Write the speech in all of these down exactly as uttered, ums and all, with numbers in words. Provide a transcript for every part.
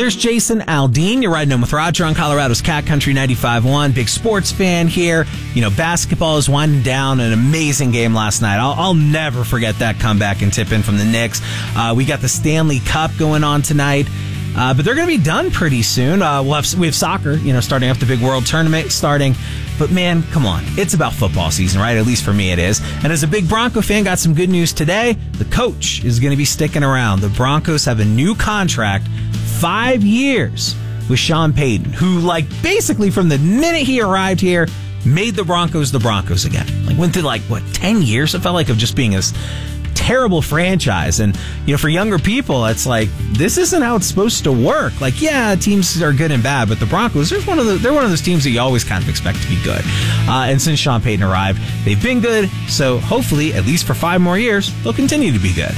there's Jason Aldean. You're riding home with Roger on Colorado's Cat Country ninety-five point one. Big sports fan here. You know, basketball is winding down. An amazing game last night. I'll, I'll never forget that comeback and tip in from the Knicks. Uh, we got the Stanley Cup going on tonight. Uh, but they're going to be done pretty soon. Uh, we'll have, we have soccer, you know, starting up the big world tournament starting. But man, come on. It's about football season, right? At least for me it is. And as a big Bronco fan, got some good news today. The coach is going to be sticking around. The Broncos have a new contract, five years with Sean Payton, who, like, basically from the minute he arrived here, made the Broncos the Broncos again. Like, went through, like, what, ten years? It felt like of just being this terrible franchise. And, you know, for younger people, it's like, this isn't how it's supposed to work. Like, yeah, teams are good and bad, but the Broncos, they're one of the, they're one of those teams that you always kind of expect to be good. Uh, and since Sean Payton arrived, they've been good. So hopefully, at least for five more years, they'll continue to be good.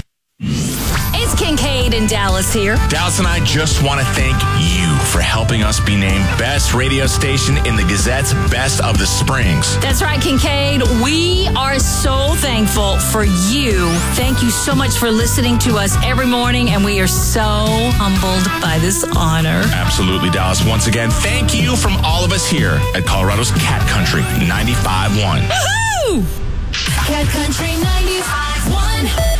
It's Kincaid and Dallas here. Dallas and I just want to thank you for helping us be named Best Radio Station in the Gazette's Best of the Springs. That's right, Kincaid. We are so thankful for you. Thank you so much for listening to us every morning, and we are so humbled by this honor. Absolutely, Dallas. Once again, thank you from all of us here at Colorado's Cat Country ninety-five point one. Woohoo! Cat Country ninety-five point one.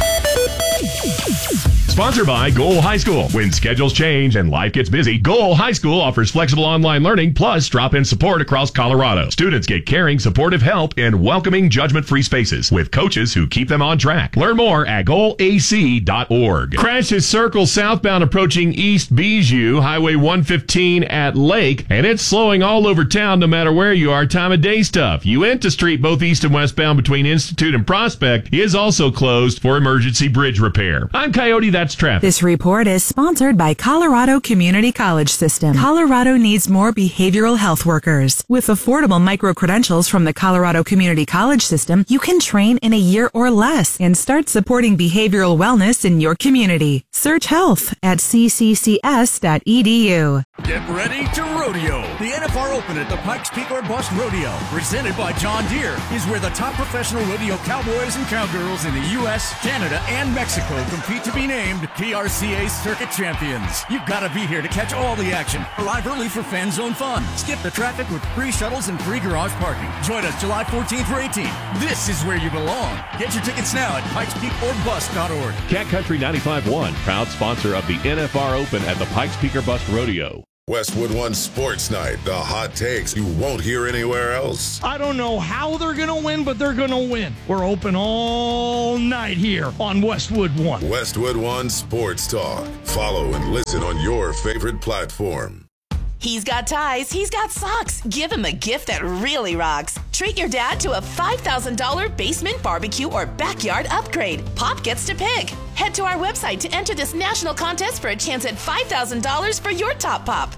Sponsored by Goal High School. When schedules change and life gets busy, Goal High School offers flexible online learning plus drop-in support across Colorado. Students get caring, supportive help in welcoming, judgment-free spaces with coaches who keep them on track. Learn more at goal a c dot org. Crash is circle southbound approaching East Bijou, Highway one fifteen at Lake, and it's slowing all over town no matter where you are. Time of day stuff. Uinta Street, both east and westbound between Institute and Prospect, is also closed for emergency bridge repair. I'm Coyote. That's traffic. This report is sponsored by Colorado Community College System. Colorado needs more behavioral health workers. With affordable micro-credentials from the Colorado Community College System, you can train in a year or less and start supporting behavioral wellness in your community. Search health at c c c s dot e d u. Get ready to rodeo. The N F R Open at the Pikes Peak or Bust Rodeo, presented by John Deere, is where the top professional rodeo cowboys and cowgirls in the U S, Canada, and Mexico compete to be named P R C A Circuit Champions. You've got to be here to catch all the action. Arrive early for fan zone fun. Skip the traffic with free shuttles and free garage parking. Join us July fourteenth through eighteenth. This is where you belong. Get your tickets now at pikes peak or bust dot org. Cat Country ninety-five point one, proud sponsor of the N F R Open at the Pikes Peak or Bust Rodeo. Westwood One Sports Night, the hot takes you won't hear anywhere else. I don't know how they're going to win, but they're going to win. We're open all night here on Westwood One. Westwood One Sports Talk. Follow and listen on your favorite platform. He's got ties, he's got socks. Give him a gift that really rocks. Treat your dad to a five thousand dollars basement barbecue or backyard upgrade. Pop gets to pick. Head to our website to enter this national contest for a chance at five thousand dollars for your top pop.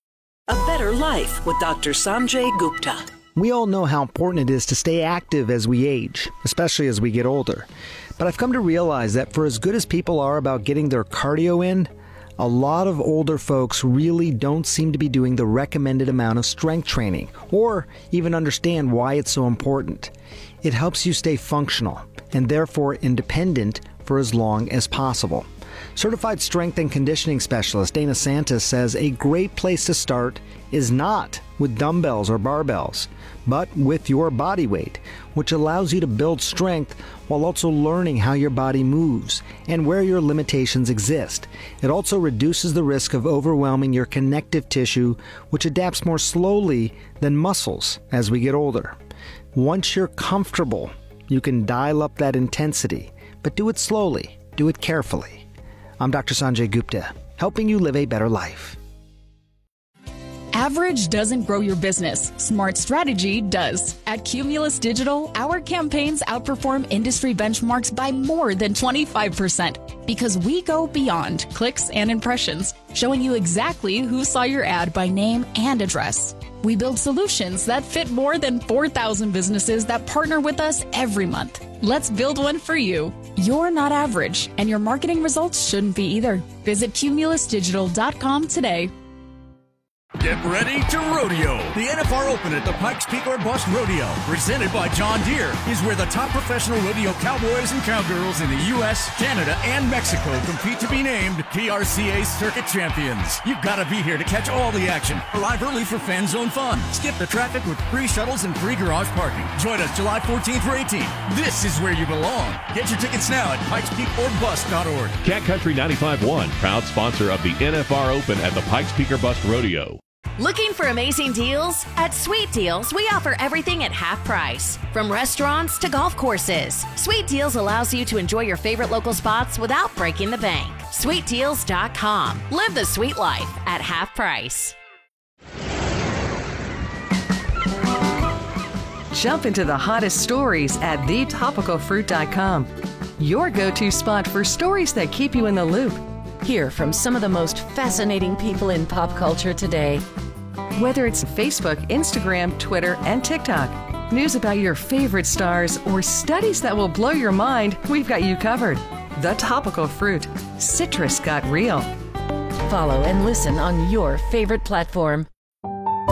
A better life with Doctor Sanjay Gupta. We all know how important it is to stay active as we age, especially as we get older. But I've come to realize that for as good as people are about getting their cardio in, a lot of older folks really don't seem to be doing the recommended amount of strength training, or even understand why it's so important. It helps you stay functional, and therefore independent for as long as possible. Certified strength and conditioning specialist Dana Santos says a great place to start is not with dumbbells or barbells, but with your body weight, which allows you to build strength while also learning how your body moves and where your limitations exist. It also reduces the risk of overwhelming your connective tissue, which adapts more slowly than muscles as we get older. Once you're comfortable, you can dial up that intensity, but do it slowly, do it carefully. I'm Doctor Sanjay Gupta, helping you live a better life. Average doesn't grow your business. Smart strategy does. At Cumulus Digital, our campaigns outperform industry benchmarks by more than twenty-five percent because we go beyond clicks and impressions, showing you exactly who saw your ad by name and address. We build solutions that fit more than four thousand businesses that partner with us every month. Let's build one for you. You're not average, and your marketing results shouldn't be either. Visit cumulus digital dot com today. Get ready to rodeo. The N F R Open at the Pikes Peak or Bust Rodeo, presented by John Deere, is where the top professional rodeo cowboys and cowgirls in the U S, Canada, and Mexico compete to be named P R C A Circuit Champions. You've got to be here to catch all the action. Arrive early for fan zone fun. Skip the traffic with free shuttles and free garage parking. Join us July fourteenth through eighteenth. This is where you belong. Get your tickets now at pikes peak or bust dot org. Cat Country ninety-five point one, proud sponsor of the N F R Open at the Pikes Peak or Bust Rodeo. Looking for amazing deals? At Sweet Deals, we offer everything at half price. From restaurants to golf courses, Sweet Deals allows you to enjoy your favorite local spots without breaking the bank. sweet deals dot com. Live the sweet life at half price. Jump into the hottest stories at the topical fruit dot com. Your go-to spot for stories that keep you in the loop. Hear from some of the most fascinating people in pop culture today. Whether it's Facebook, Instagram, Twitter, and TikTok, news about your favorite stars, or studies that will blow your mind, we've got you covered. The Topical Fruit. Citrus got real. Follow and listen on your favorite platform.